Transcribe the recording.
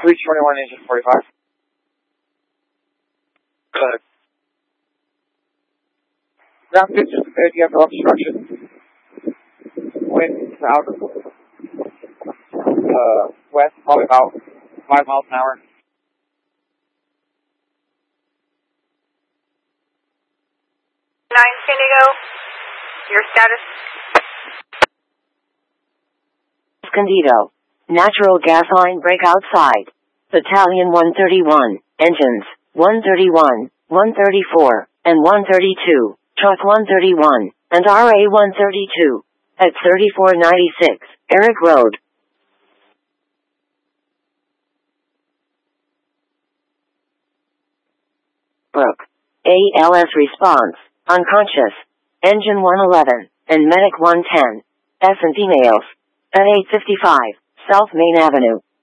Reach 21, engine 45. Good. Ground conditions good. You have no obstruction. Wind south. West, probably about 5 miles an hour. 9 San Diego, your status? Escondido. Natural gas line break outside. Battalion 131, engines, 131, 134, and 132, truck 131, and RA 132, at 3496, Eric Road. Brooke. ALS response, unconscious, engine 111, and medic 110, S&P males, at 855, South Main Avenue.